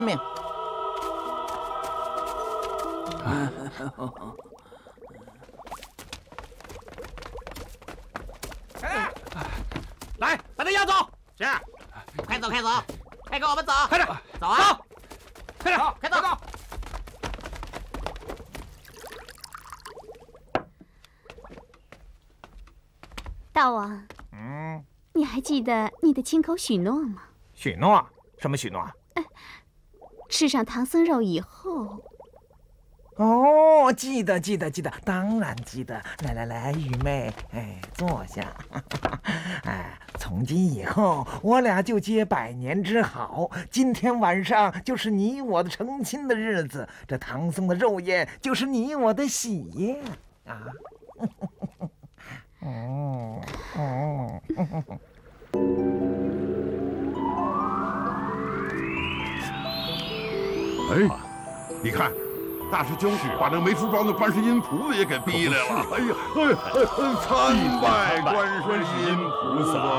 命。 来，把他押走。 是，快走，快走，快跟我们走， 快点， 走啊！ 快点， 快走！ 大王，你还记得你的亲口许诺吗？ 许诺？什么许诺？ 吃上唐僧肉以后， 哦，记得，当然记得。来，愚昧，坐下。从今以后，我俩就结百年之好。今天晚上就是你我的成亲的日子，这唐僧的肉宴就是你我的喜宴啊！ 你看，大师兄把那没梳妆的观世音菩萨也给逼来了。哎呀，参拜观世音菩萨。